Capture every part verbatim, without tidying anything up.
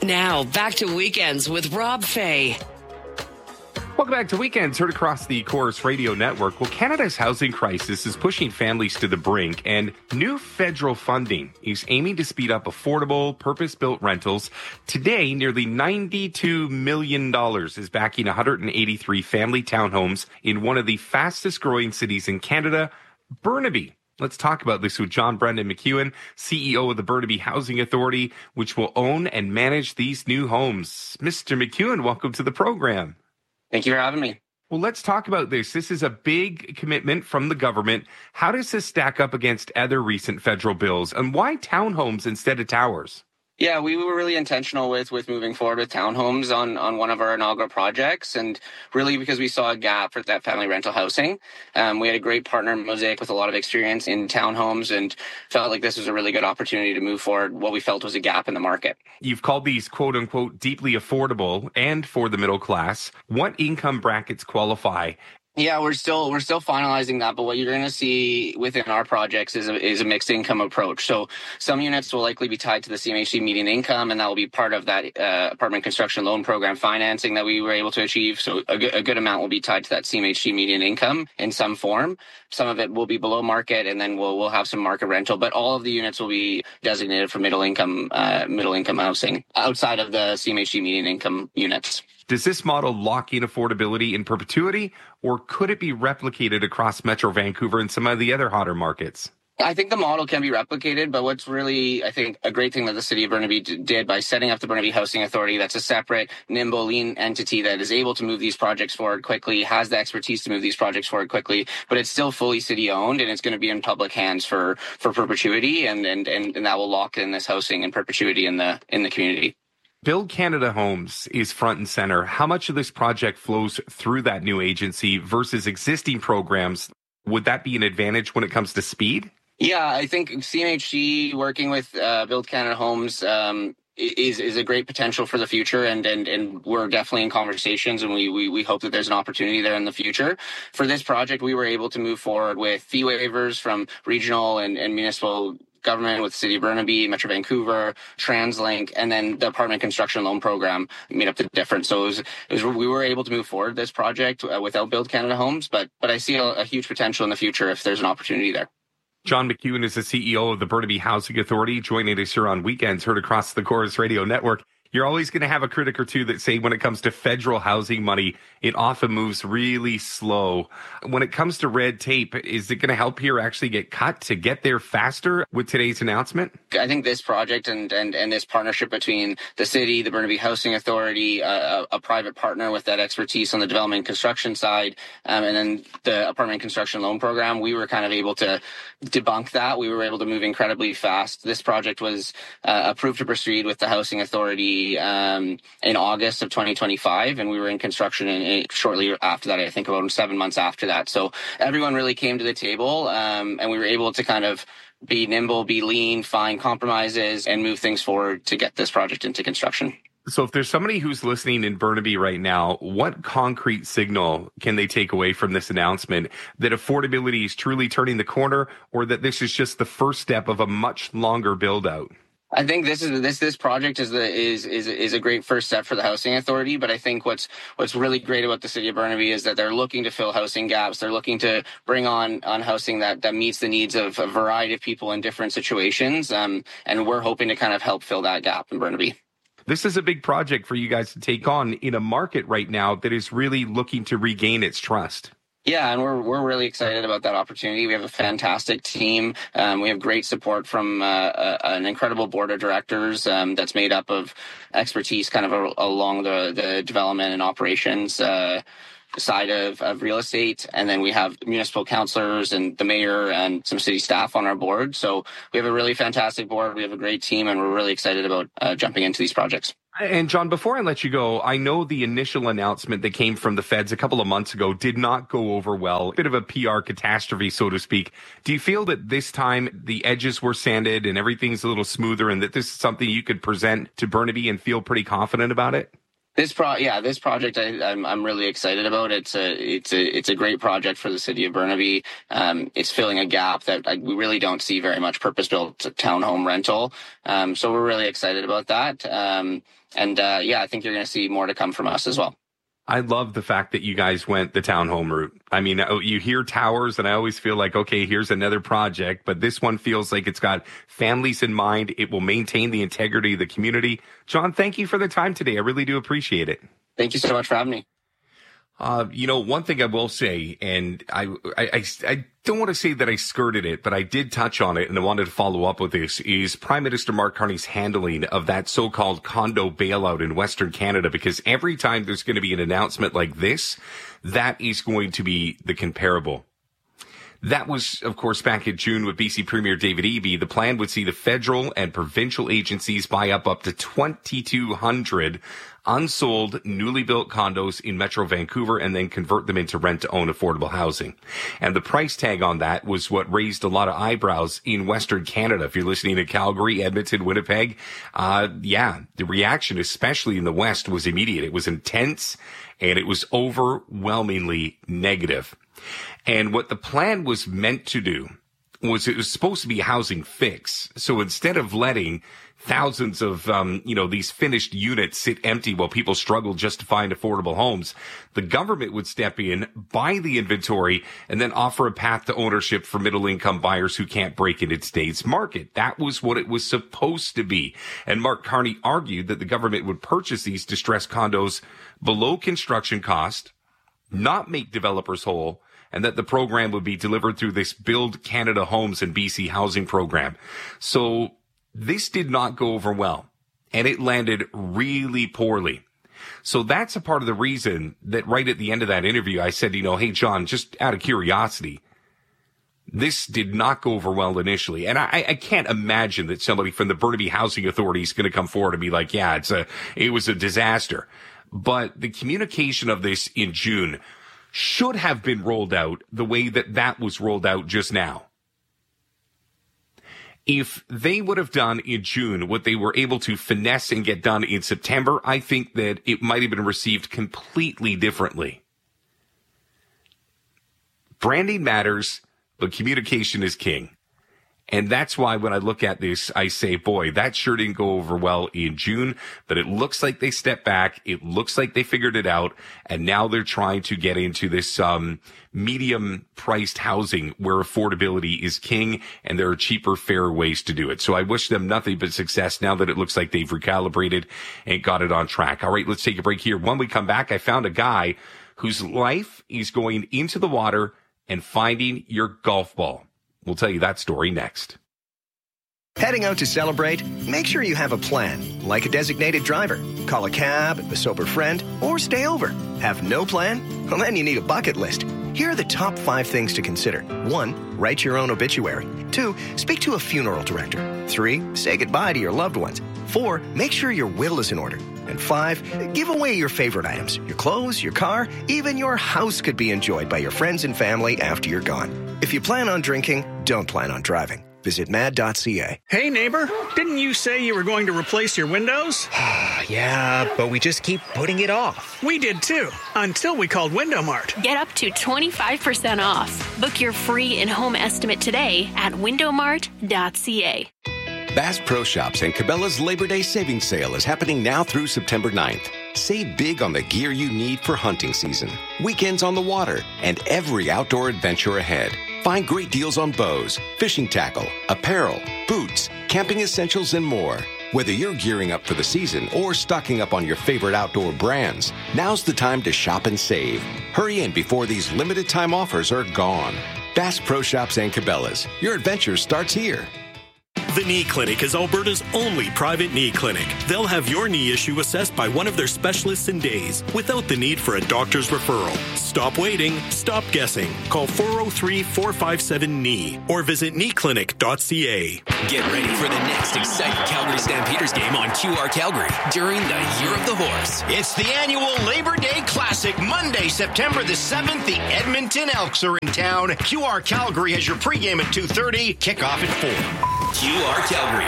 Now, back to Weekends with Rob Fay. Welcome back to Weekends, heard across the Chorus Radio Network. Well, Canada's housing crisis is pushing families to the brink, and new federal funding is aiming to speed up affordable, purpose-built rentals. Today, nearly ninety-two million dollars is backing one hundred eighty-three family townhomes in one of the fastest-growing cities in Canada, Burnaby. Let's talk about this with John Brendan McEwen, C E O of the Burnaby Housing Authority, which will own and manage these new homes. Mister McEwen, welcome to the program. Thank you for having me. Well, let's talk about this. This is a big commitment from the government. How does this stack up against other recent federal bills, and why townhomes instead of towers? Yeah, we were really intentional with with moving forward with townhomes on, on one of our inaugural projects, and really because we saw a gap for that family rental housing. Um, we had a great partner, Mosaic, with a lot of experience in townhomes, and felt like this was a really good opportunity to move forward what we felt was a gap in the market. You've called these quote-unquote deeply affordable and for the middle class. What income brackets qualify? Yeah, we're still we're still finalizing that, but what you're going to see within our projects is a, is a mixed income approach. So some units will likely be tied to the C M H C median income, and that will be part of that uh, apartment construction loan program financing that we were able to achieve. So a, good- a good amount will be tied to that C M H C median income in some form. Some of it will be below market, and then we'll we'll have some market rental. But all of the units will be designated for middle income uh, middle income housing outside of the C M H C median income units. Does this model lock in affordability in perpetuity, or could it be replicated across Metro Vancouver and some of the other hotter markets? I think the model can be replicated, but what's really, I think, a great thing that the city of Burnaby d- did by setting up the Burnaby Housing Authority, that's a separate, nimble, lean entity that is able to move these projects forward quickly, has the expertise to move these projects forward quickly, but it's still fully city-owned, and it's going to be in public hands for, for perpetuity, and, and, and, and that will lock in this housing in perpetuity in the in the community. Build Canada Homes is front and center. How much of this project flows through that new agency versus existing programs? Would that be an advantage when it comes to speed? Yeah, I think C M H C working with uh, Build Canada Homes um, is is a great potential for the future, and and and we're definitely in conversations, and we we we hope that there's an opportunity there in the future. For this project, we were able to move forward with fee waivers from regional and, and municipal government with the City of Burnaby, Metro Vancouver, TransLink, and then the apartment construction loan program made up the difference. So it was, it was we were able to move forward this project uh, without Build Canada Homes, but but I see a, a huge potential in the future if there's an opportunity there. John McEwen is the C E O of the Burnaby Housing Authority, joining us here on Weekends, heard across the Chorus Radio Network. You're always going to have a critic or two that say when it comes to federal housing money, it often moves really slow. When it comes to red tape, is it going to help here actually get cut to get there faster with today's announcement? I think this project and, and, and this partnership between the city, the Burnaby Housing Authority, uh, a, a private partner with that expertise on the development and construction side, um, and then the apartment construction loan program, we were kind of able to debunk that. We were able to move incredibly fast. This project was uh, approved to proceed with the Housing Authority um, in August of twenty twenty-five, and we were in construction in, in, shortly after that, I think about seven months after that. So everyone really came to the table, um, and we were able to kind of be nimble, be lean, find compromises, and move things forward to get this project into construction. So if there's somebody who's listening in Burnaby right now, what concrete signal can they take away from this announcement that affordability is truly turning the corner, or that this is just the first step of a much longer build out? I think this is this this project is the is is is a great first step for the housing authority. But I think what's what's really great about the city of Burnaby is that they're looking to fill housing gaps. They're looking to bring on on housing that that meets the needs of a variety of people in different situations. Um, and we're hoping to kind of help fill that gap in Burnaby. This is a big project for you guys to take on in a market right now that is really looking to regain its trust. Yeah, and we're we're really excited about that opportunity. We have a fantastic team. Um, we have great support from uh, a, an incredible board of directors um, that's made up of expertise kind of a, along the, the development and operations uh, side of, of real estate. And then we have municipal councillors and the mayor and some city staff on our board. So we have a really fantastic board. We have a great team, and we're really excited about uh, jumping into these projects. And John, before I let you go, I know the initial announcement that came from the feds a couple of months ago did not go over well. A bit of a P R catastrophe, so to speak. Do you feel that this time the edges were sanded and everything's a little smoother, and that this is something you could present to Burnaby and feel pretty confident about it? This pro, yeah, this project I, I'm I'm really excited about. It's a it's a it's a great project for the city of Burnaby. Um, it's filling a gap that I, we really don't see very much purpose-built townhome rental. Um, so we're really excited about that. Um, and uh, yeah, I think you're going to see more to come from us as well. I love the fact that you guys went the townhome route. I mean, you hear towers and I always feel like, okay, here's another project, but this one feels like it's got families in mind. It will maintain the integrity of the community. John, thank you for the time today. I really do appreciate it. Thank you so much for having me. Uh, you know, one thing I will say, and I, I, I, I don't want to say that I skirted it, but I did touch on it and I wanted to follow up with this, is Prime Minister Mark Carney's handling of that so-called condo bailout in Western Canada, because every time there's going to be an announcement like this, that is going to be the comparable. That was, of course, back in June with B C Premier David Eby. The plan would see the federal and provincial agencies buy up up to twenty-two hundred unsold, newly built condos in Metro Vancouver and then convert them into rent-to-own affordable housing. And the price tag on that was what raised a lot of eyebrows in Western Canada. If you're listening to Calgary, Edmonton, Winnipeg, uh, yeah, the reaction, especially in the West, was immediate. It was intense and it was overwhelmingly negative. And what the plan was meant to do was it was supposed to be a housing fix. So instead of letting thousands of, um, you know, these finished units sit empty while people struggle just to find affordable homes, the government would step in, buy the inventory, and then offer a path to ownership for middle-income buyers who can't break into today's market. That was what it was supposed to be. And Mark Carney argued that the government would purchase these distressed condos below construction cost, not make developers whole, and that the program would be delivered through this Build Canada Homes and B C housing program. So this did not go over well, and it landed really poorly. So that's a part of the reason that right at the end of that interview, I said, you know, hey, John, just out of curiosity, this did not go over well initially. And I, I can't imagine that somebody from the Burnaby Housing Authority is going to come forward and be like, yeah, it's a, it was a disaster. But the communication of this in June should have been rolled out the way that that was rolled out just now. If they would have done in June what they were able to finesse and get done in September, I think that it might have been received completely differently. Branding matters, but communication is king. And that's why when I look at this, I say, boy, that sure didn't go over well in June, but it looks like they stepped back. It looks like they figured it out. And now they're trying to get into this, um, medium priced housing where affordability is king and there are cheaper, fairer ways to do it. So I wish them nothing but success now that it looks like they've recalibrated and got it on track. All right, let's take a break here. When we come back, I found a guy whose life is going into the water and finding your golf ball. We'll tell you that story next. Heading out to celebrate? Make sure you have a plan, like a designated driver. Call a cab, a sober friend, or stay over. Have no plan? Well, then you need a bucket list. Here are the top five things to consider. One, write your own obituary. Two, speak to a funeral director. Three, say goodbye to your loved ones. Four, make sure your will is in order. And five, give away your favorite items. Your clothes, your car, even your house could be enjoyed by your friends and family after you're gone. If you plan on drinking, don't plan on driving. Visit mad dot c a. Hey, neighbor, didn't you say you were going to replace your windows? Yeah, but we just keep putting it off. We did too, until we called Window Mart. Get up to twenty-five percent off. Book your free in-home estimate today at window mart dot c a. Bass Pro Shops and Cabela's Labor Day Savings Sale is happening now through September ninth. Save big on the gear you need for hunting season, weekends on the water, and every outdoor adventure ahead. Find great deals on bows, fishing tackle, apparel, boots, camping essentials, and more. Whether you're gearing up for the season or stocking up on your favorite outdoor brands, now's the time to shop and save. Hurry in before these limited time offers are gone. Bass Pro Shops and Cabela's. Your adventure starts here. The Knee Clinic is Alberta's only private knee clinic. They'll have your knee issue assessed by one of their specialists in days, without the need for a doctor's referral. Stop waiting. Stop guessing. Call four oh three, four five seven, K N E E or visit knee clinic dot c a. Get ready for the next exciting Calgary Stampeders game on Q R Calgary during the Year of the Horse. It's the annual Labor Day Classic, Monday, September the seventh. The Edmonton Elks are in town. Q R Calgary has your pregame at two thirty, kickoff at four. Q R Calgary,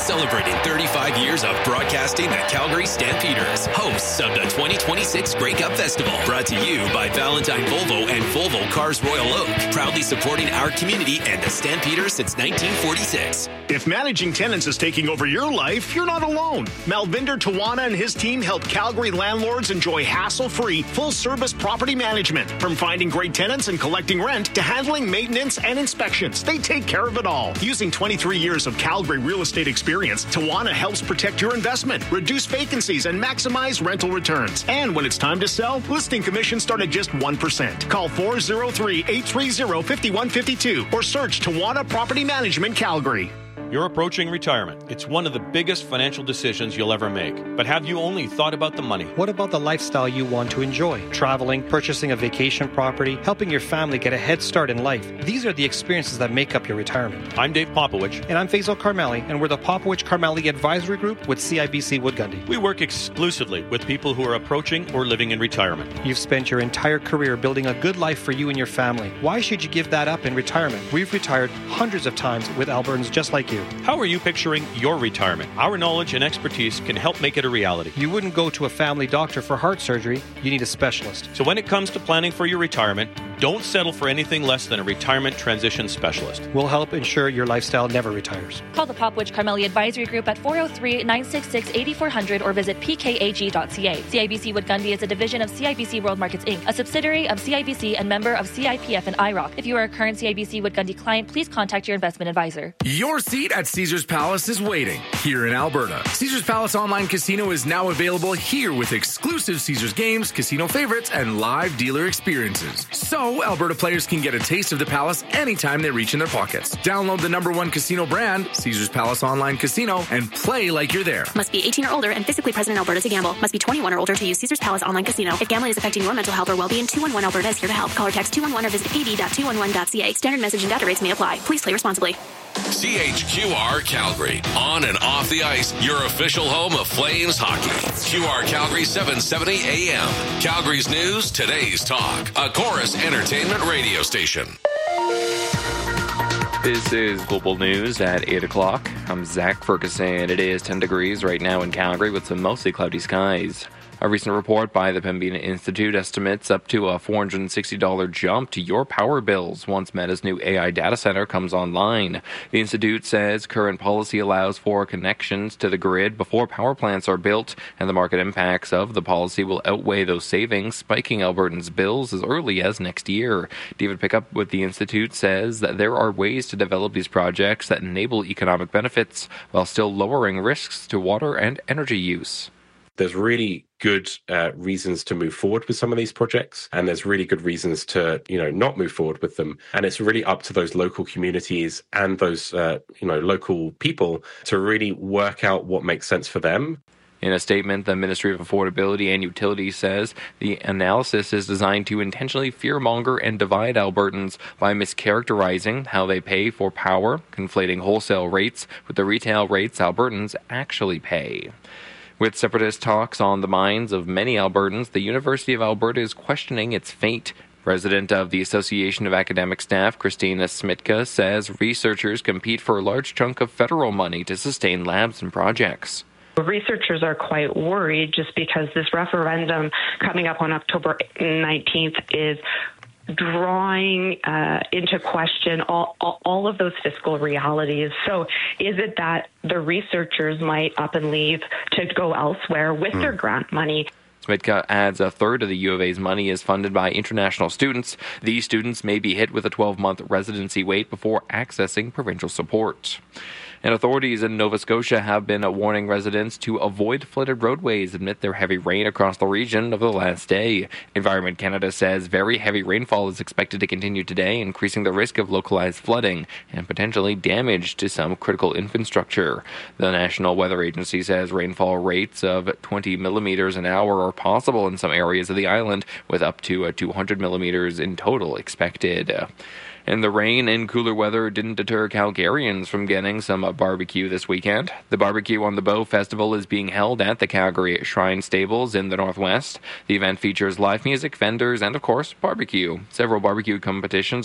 celebrating thirty-five years of broadcasting the Calgary Stampeders, hosts of the twenty twenty-six Grey Cup Festival, brought to you by Valentine Volvo and Volvo Cars Royal Oak, proudly supporting our community and the Stampeders since nineteen forty-six. If managing tenants is taking over your life, you're not alone. Malvinder Tawana and his team help Calgary landlords enjoy hassle-free, full-service property management. From finding great tenants and collecting rent to handling maintenance and inspections, they take care of it all. Using twenty-three years of Calgary real estate experience, Tawana helps protect your investment, reduce vacancies, and maximize rental returns. And when it's time to sell, listing commissions start at just one percent. Call four oh three, eight three oh, five one five two or search Tawana Property Management Calgary. You're approaching retirement. It's one of the biggest financial decisions you'll ever make. But have you only thought about the money? What about the lifestyle you want to enjoy? Traveling, purchasing a vacation property, helping your family get a head start in life. These are the experiences that make up your retirement. I'm Dave Popowich. And I'm Faisal Karmali, and we're the Popowich Karmali Advisory Group with C I B C Wood Gundy. We work exclusively with people who are approaching or living in retirement. You've spent your entire career building a good life for you and your family. Why should you give that up in retirement? We've retired hundreds of times with Albertans just like you. How are you picturing your retirement? Our knowledge and expertise can help make it a reality. You wouldn't go to a family doctor for heart surgery. You need a specialist. So when it comes to planning for your retirement, don't settle for anything less than a retirement transition specialist. We'll help ensure your lifestyle never retires. Call the Popowich Karmali Advisory Group at four oh three, nine six six, eight four zero zero or visit p k a g dot c a. C I B C Wood Gundy is a division of C I B C World Markets Incorporated, a subsidiary of C I B C and member of C I P F and I R O C. If you are a current C I B C Wood Gundy client, please contact your investment advisor. Your seat at Caesars Palace is waiting here in Alberta. Caesars Palace Online Casino is now available here with exclusive Caesars games, casino favorites, and live dealer experiences. So Alberta players can get a taste of the Palace anytime they reach in their pockets. Download the number one casino brand, Caesars Palace Online Casino, and play like you're there. Must be eighteen or older and physically present in Alberta to gamble. Must be twenty-one or older to use Caesars Palace Online Casino. If gambling is affecting your mental health or well-being, two one one Alberta is here to help. Call or text two one one or visit a d dot two one one dot c a. Standard message and data rates may apply. Please play responsibly. C H Q R Calgary. On and off the ice, your official home of Flames hockey. Q R Calgary seven seventy A M. Calgary's news, today's talk. A Chorus Entertainment radio station. This is Global News at eight o'clock. I'm Zach Ferguson. It is ten degrees right now in Calgary with some mostly cloudy skies. A recent report by the Pembina Institute estimates up to a four hundred sixty dollars jump to your power bills once Meta's new A I data center comes online. The Institute says current policy allows for connections to the grid before power plants are built, and the market impacts of the policy will outweigh those savings, spiking Albertans' bills as early as next year. David Pickup with the Institute says that there are ways to develop these projects that enable economic benefits while still lowering risks to water and energy use. There's really good uh, reasons to move forward with some of these projects, and there's really good reasons to, you know, not move forward with them. And it's really up to those local communities and those, uh, you know, local people to really work out what makes sense for them. In a statement, the Ministry of Affordability and Utilities says the analysis is designed to intentionally fearmonger and divide Albertans by mischaracterizing how they pay for power, conflating wholesale rates with the retail rates Albertans actually pay. With separatist talks on the minds of many Albertans, the University of Alberta is questioning its fate. President of the Association of Academic Staff, Christina Smitka, says researchers compete for a large chunk of federal money to sustain labs and projects. Researchers are quite worried just because this referendum coming up on October nineteenth is drawing uh, into question all, all, all of those fiscal realities. So is it that the researchers might up and leave to go elsewhere with mm. their grant money? Smitka adds a third of the U of A's money is funded by international students. These students may be hit with a twelve-month residency wait before accessing provincial support. And authorities in Nova Scotia have been warning residents to avoid flooded roadways amid their heavy rain across the region over the last day. Environment Canada says very heavy rainfall is expected to continue today, increasing the risk of localized flooding and potentially damage to some critical infrastructure. The National Weather Agency says rainfall rates of twenty millimeters an hour are possible in some areas of the island, with up to two hundred millimeters in total expected. And the rain and cooler weather didn't deter Calgarians from getting some barbecue this weekend. The Barbecue on the Bow Festival is being held at the Calgary Shrine Stables in the Northwest. The event features live music, vendors, and, of course, barbecue. Several barbecue competitions